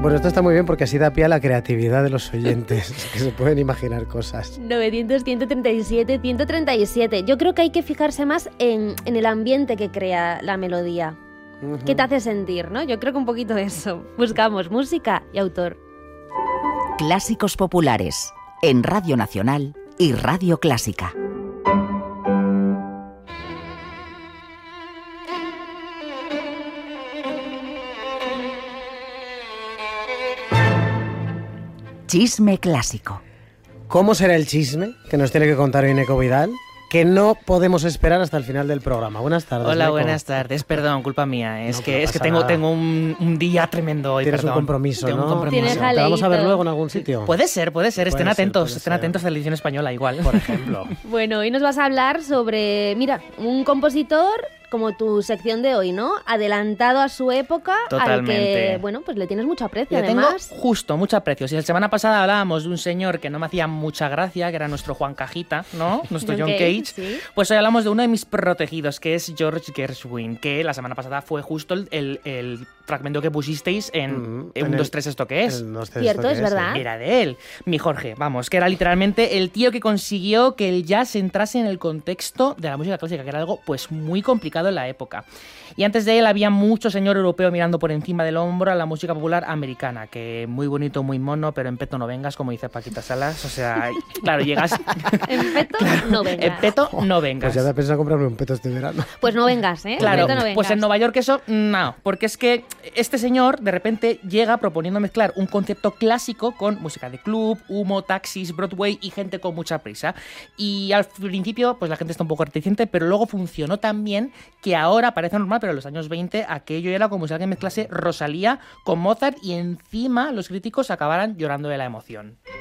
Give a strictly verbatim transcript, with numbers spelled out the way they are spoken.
Bueno, esto está muy bien porque así da pie a la creatividad de los oyentes, que se pueden imaginar cosas. novecientos, ciento treinta y siete, ciento treinta y siete. Yo creo que hay que fijarse más en, en el ambiente que crea la melodía. Uh-huh. ¿Qué te hace sentir, no? Yo creo que un poquito eso. Buscamos música y autor. Clásicos populares en Radio Nacional y Radio Clásica. Chisme clásico. ¿Cómo será el chisme que nos tiene que contar hoy Neko Vidal? Que no podemos esperar hasta el final del programa. Buenas tardes. Hola, Neko. Buenas tardes. Perdón, culpa mía. Es no, que es que tengo, tengo un, un día tremendo hoy. Tienes perdón. un compromiso, tengo ¿no? Un compromiso. Tienes ¿Te vamos a ver luego en algún sitio? Puede ser, puede ser. Puede estén ser, atentos, puede estén ser. atentos a la edición española igual. Por ejemplo. Bueno, hoy nos vas a hablar sobre, mira, un compositor como tu sección de hoy, ¿no? Adelantado a su época, Totalmente. al que, bueno, pues le tienes mucho aprecio, Le tengo además. justo, mucho aprecio. Si la semana pasada hablábamos de un señor que no me hacía mucha gracia, que era nuestro Juan Cajita, ¿no? Nuestro John, John Cage. Cage, sí. Pues hoy hablamos de uno de mis protegidos, que es George Gershwin, que la semana pasada fue justo el, el, el fragmento que pusisteis en Mm, un, dos, tres, ¿esto qué es? El dos, tres, Cierto, ¿esto es qué verdad. Era de él, mi Jorge, vamos, que era literalmente el tío que consiguió que el jazz entrase en el contexto de la música clásica, que era algo pues muy complicado en la época. Y antes de él había mucho señor europeo mirando por encima del hombro a la música popular americana, que muy bonito, muy mono, pero en peto no vengas, como dice Paquita Salas. O sea, claro, llegas... En peto no vengas. En peto no vengas. Pues ya me he pensado comprarme un peto este verano. Pues no vengas, ¿eh? Claro, En peto no vengas. pues en Nueva York eso, no, porque es que este señor de repente llega proponiendo mezclar un concepto clásico con música de club, humo, taxis, Broadway y gente con mucha prisa. Y al principio, pues la gente está un poco reticente, pero luego funcionó tan bien que ahora parece normal, pero en los años veinte aquello era como si alguien mezclase Rosalía con Mozart y encima los críticos acabaran llorando de la emoción.